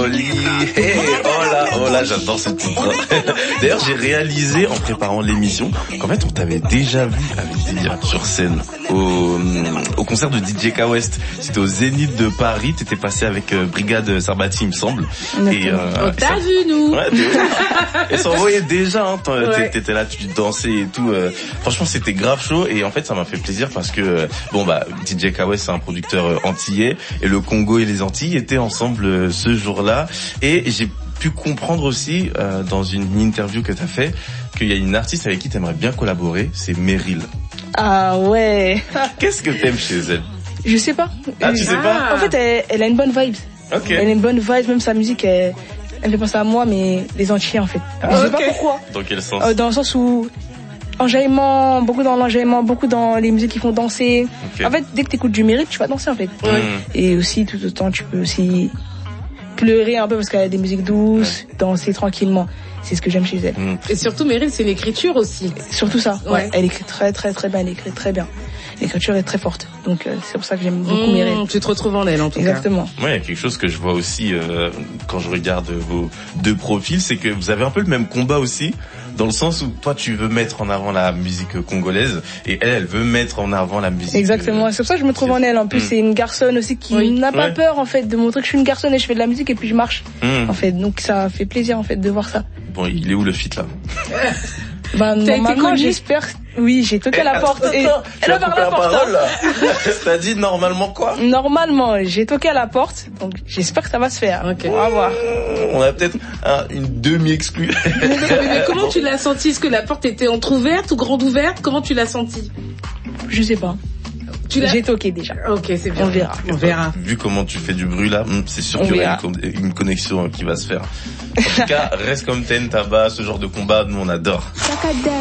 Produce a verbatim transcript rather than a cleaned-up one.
folie. Hey, oh là, oh là, j'adore ce titre. D'ailleurs, j'ai réalisé en préparant l'émission qu'en fait, on t'avait déjà vu avec Dia sur scène au, au concert de D J K West. C'était au Zénith de Paris. T'étais passé avec euh, Brigade Sarbati, il me semble. Et euh, on t'a vu, nous. Ouais, et ça envoyait déjà, hein. Ouais. T'étais là, tu dansais et tout. Euh, franchement, c'était grave chaud. Et en fait, ça m'a fait plaisir parce que, bon, bah, D J K West, c'est un producteur euh, antillais. Et le Congo et les Antilles étaient ensemble euh, ce jour-là. Et j'ai pu comprendre aussi, euh, dans une interview que t'as fait, qu'il y a une artiste avec qui t'aimerais bien collaborer, c'est Meryl. Ah ouais. Qu'est-ce que t'aimes chez elle? Je sais pas. Ah, tu sais ah. pas? En fait, elle, elle a une bonne vibe. Ok. Elle a une bonne vibe, même sa musique, elle, elle me fait penser à moi, mais les Antillais, en fait. Ah, je sais okay. pas pourquoi. Dans quel sens? euh, Dans le sens où, enjaillement, beaucoup dans l'enjaillement, beaucoup dans les musiques qui font danser. Okay. En fait, dès que t'écoutes du mérite, tu vas danser, en fait. Mmh. Et aussi, tout autant, tu peux aussi pleurer un peu parce qu'elle a des musiques douces, ouais. danser tranquillement. C'est ce que j'aime chez elle. Mmh. Et surtout, Meryl, c'est l'écriture aussi. Surtout ça. Ouais. ouais. Elle écrit très, très, très bien. Elle écrit très bien. L'écriture est très forte. Donc, euh, c'est pour ça que j'aime beaucoup mmh, Meryl. Tu te retrouves en elle, en tout Exactement. cas. Exactement. Ouais, il y a quelque chose que je vois aussi, euh, quand je regarde vos deux profils, c'est que vous avez un peu le même combat aussi, dans le sens où toi, tu veux mettre en avant la musique congolaise, et elle, elle veut mettre en avant la musique. Exactement. Euh, c'est pour ça que je me trouve en elle. En plus, mmh. c'est une garçonne aussi qui oui. n'a pas ouais. peur, en fait, de montrer que je suis une garçonne et je fais de la musique et puis je marche. Mmh. En fait, donc ça fait plaisir, en fait, de voir ça. Bon, il est où le feat, là? Bah, normalement, j'espère. Oui, j'ai toqué à la porte. Attends, et attends, elle a parlé la parole, là. T'as dit normalement quoi? Normalement, j'ai toqué à la porte, donc j'espère que ça va se faire. Okay. On va voir. On a peut-être un, une demi-exclue. mais, mais comment tu l'as senti? Est-ce que la porte était entrouverte ou grande ouverte? Comment tu l'as senti? Je sais pas. Tu l'as... J'ai toqué déjà. Ok, c'est bien. On verra. On verra. Vu comment tu fais du bruit là, c'est sûr qu'il y aura une, une connexion qui va se faire. En tout cas, reste comme t'es, tabac, ce genre de combat, nous on adore.